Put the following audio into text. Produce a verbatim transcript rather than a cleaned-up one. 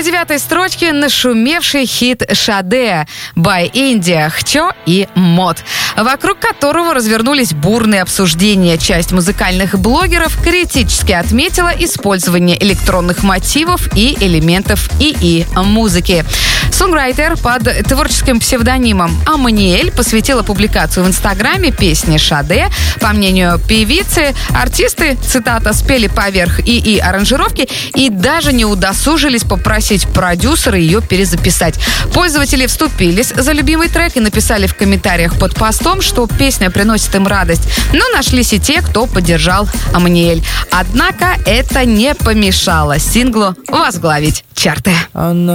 На девятой строчке нашумевший хит Шаде by India, Хчо и Мод, вокруг которого развернулись бурные обсуждения. Часть музыкальных блогеров критически отметила использование электронных мотивов и элементов ИИ-музыки. Сонграйтер под творческим псевдонимом Аманиэль посвятила публикацию в Инстаграме песни Шаде. По мнению певицы, артисты, цитата, спели поверх ИИ-аранжировки и даже не удосужились попросить продюсера ее перезаписать. Пользователи вступились за любимый трек и написали в комментариях под постом, что песня приносит им радость. Но нашлись и те, кто поддержал Аманиэль. Однако это не помешало синглу возглавить чарты.